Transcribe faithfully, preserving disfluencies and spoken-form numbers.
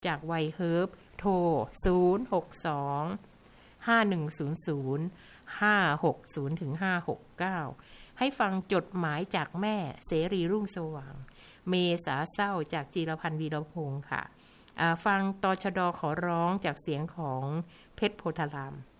จากไวเฮิร์บโทรศูนย์ หก สอง ห้า หนึ่ง ศูนย์ ศูนย์ ห้า หก ศูนย์ ถึง ห้า หก เก้าให้ฟังจดหมายจากแม่เสรีรุ่งสว่างเมษาเศร้าจากจีรพันธ์วีรพงศ์ค่ะฟังตชดขอร้องจากเสียงของเพชรโพธาราม